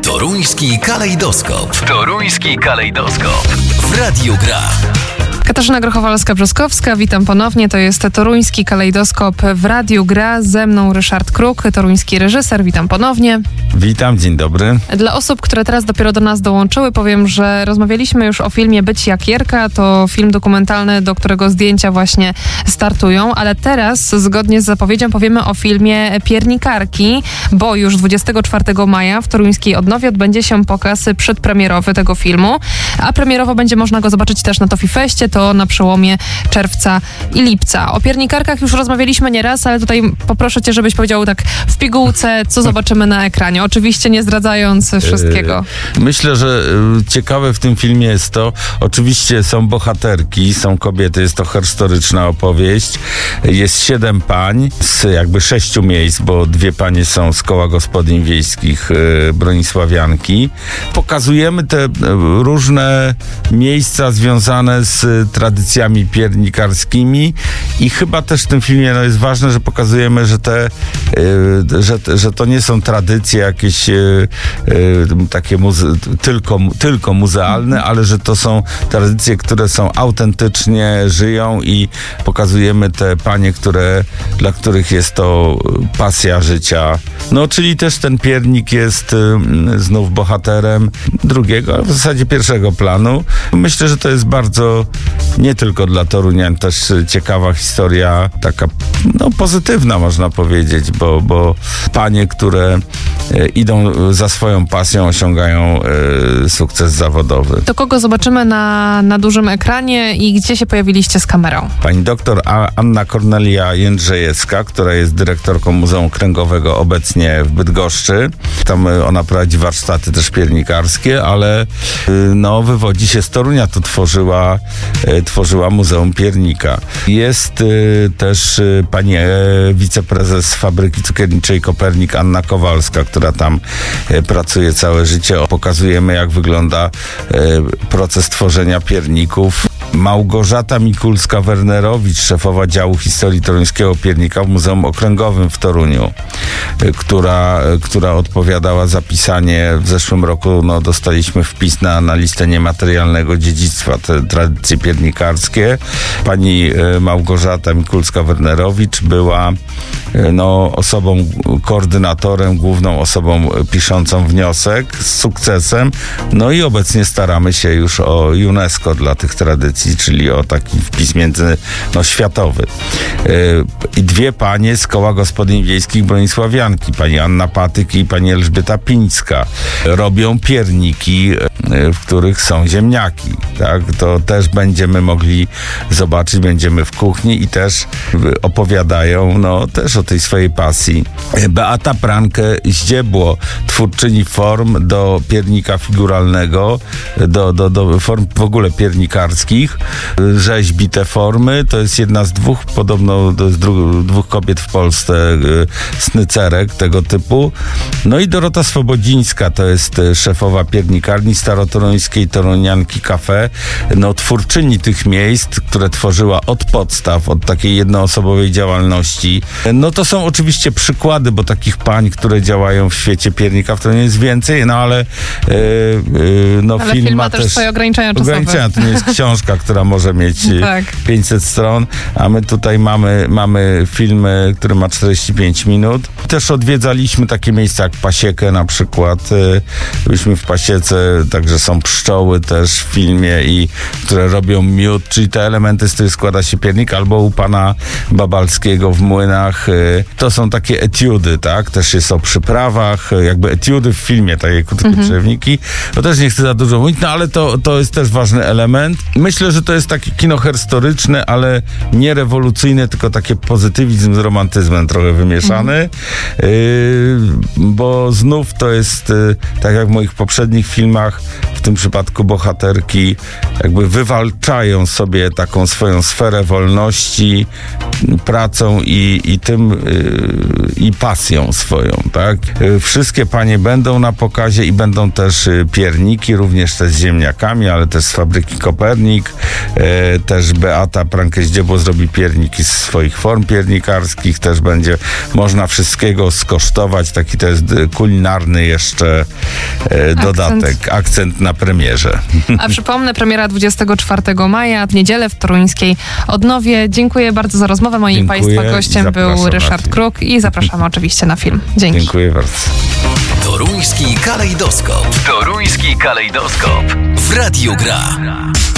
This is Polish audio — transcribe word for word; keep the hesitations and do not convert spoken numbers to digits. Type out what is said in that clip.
Toruński kalejdoskop. Toruński kalejdoskop. W Radiu Gra. Katarzyna Grochowalska-Brzoskowska, witam ponownie. To jest Toruński kalejdoskop w Radiu Gra. Ze mną Ryszard Kruk, toruński reżyser. Witam ponownie. Witam, dzień dobry. Dla osób, które teraz dopiero do nas dołączyły, powiem, że rozmawialiśmy już o filmie Być jak Jerka. To film dokumentalny, do którego zdjęcia właśnie startują, ale teraz, zgodnie z zapowiedzią, powiemy o filmie Piernikarki, bo już dwudziestego czwartego maja w toruńskiej Odnowie odbędzie się pokaz przedpremierowy tego filmu, a premierowo będzie można go zobaczyć też na Tofifeście. To na przełomie czerwca i lipca. O Piernikarkach już rozmawialiśmy nieraz, ale tutaj poproszę cię, żebyś powiedział tak w pigułce, co zobaczymy na ekranie. Oczywiście nie zdradzając wszystkiego. Myślę, że ciekawe w tym filmie jest to, oczywiście są bohaterki, są kobiety, jest to historyczna opowieść. Jest siedem pań z jakby sześciu miejsc, bo dwie panie są z koła gospodyń wiejskich Bronisławianki. Pokazujemy te różne miejsca związane z tradycjami piernikarskimi i chyba też w tym filmie no, jest ważne, że pokazujemy, że te, y, że, że to nie są tradycje jakieś y, y, takie muze- tylko, tylko muzealne, ale że to są tradycje, które są autentycznie, żyją i pokazujemy te panie, które, dla których jest to pasja życia. No, czyli też ten piernik jest y, znów bohaterem drugiego, a w zasadzie pierwszego planu. Myślę, że to jest bardzo nie tylko dla Torunian, też ciekawa historia, taka no, pozytywna można powiedzieć, bo, bo panie, które e, idą za swoją pasją, osiągają e, sukces zawodowy. To kogo zobaczymy na, na dużym ekranie i gdzie się pojawiliście z kamerą? Pani doktor Anna Kornelia Jędrzejewska, która jest dyrektorką Muzeum Okręgowego obecnie w Bydgoszczy. Tam ona prowadzi warsztaty też piernikarskie, ale no, wywodzi się z Torunia, tu tworzyła tworzyła Muzeum Piernika. Jest y, też y, pani e, wiceprezes Fabryki Cukierniczej Kopernik Anna Kowalska, która tam y, pracuje całe życie. Pokazujemy, jak wygląda y, proces tworzenia pierników. Małgorzata Mikulska-Wernerowicz, szefowa działu historii toruńskiego piernika w Muzeum Okręgowym w Toruniu, y, która, y, która odpowiadała za pisanie. W zeszłym roku no, dostaliśmy wpis na, na listę niematerialnego dziedzictwa, te tradycje piernikarskie. Pani y, Małgorzata Mikulska-Wernerowicz była y, no, osobą, koordynatorem, główną osobą piszącą wniosek z sukcesem. No i obecnie staramy się już o UNESCO dla tych tradycji, czyli o taki wpis między, no, światowy. Yy, I dwie panie z koła gospodyń wiejskich Bronisławianki, pani Anna Patyk i pani Elżbieta Pińska, robią pierniki, yy, w których są ziemniaki. Tak? To też będziemy mogli zobaczyć, będziemy w kuchni i też opowiadają no, też o tej swojej pasji. Beata Prankę-Zdziebło, twórczyni form do piernika figuralnego, do, do, do form w ogóle piernikarskich, rzeźbi te formy. To jest jedna z dwóch, podobno to jest dru, dwóch kobiet w Polsce, y, snycerek tego typu. No i Dorota Swobodzińska, to jest szefowa piernikarni starotoruńskiej Torunianki Cafe, no twórczyni tych miejsc, które tworzyła od podstaw, od takiej jednoosobowej działalności. No to są oczywiście przykłady, bo takich pań, które działają w świecie piernika, w którym jest więcej, no ale yy, yy, no ale film, film ma ma też, też swoje ograniczenia czasowe. Ograniczenia, to nie jest książka, która może mieć tak. pięćset stron, a my tutaj mamy, mamy film, który ma czterdzieści pięć minut. Też odwiedzaliśmy takie miejsca jak Pasiekę na przykład. Byliśmy w Pasiece, także są pszczoły też w filmie, i które robią miód, czyli te elementy, z których składa się piernik, albo u pana Babalskiego w Młynach. To są takie etiudy, tak? Też jest o przyprawach, jakby etiudy w filmie, takie krótkie mhm. przerywniki. To też nie chcę za dużo mówić, no ale to, to jest też ważny element. Myślę, że to jest takie kino historyczne, ale nie rewolucyjne, tylko takie pozytywizm z romantyzmem trochę wymieszany. Mhm. Yy, bo znów to jest, yy, tak jak w moich poprzednich filmach, w tym przypadku bohaterki jakby wywalczają sobie taką swoją sferę wolności pracą i, i tym yy, i pasją swoją, tak? Yy, wszystkie panie będą na pokazie i będą też yy, pierniki, również te z ziemniakami, ale też z fabryki Kopernik. Yy, też Beata Prankę-Zdziebło zrobi pierniki z swoich form piernikarskich. Też będzie można wszystkiego skosztować. Taki to jest kulinarny jeszcze yy, dodatek, akcent. akcent na premierze. A przypomnę, premiera dwudziestego czwartego maja, w niedzielę w toruńskiej Odnowie. Dziękuję bardzo za rozmowę. Moim Dziękuję Państwa gościem był Ryszard Kruk i zapraszamy oczywiście na film. Dzięki. Dziękuję bardzo. Toruński kalejdoskop. Toruński kalejdoskop. W Radiu Gra.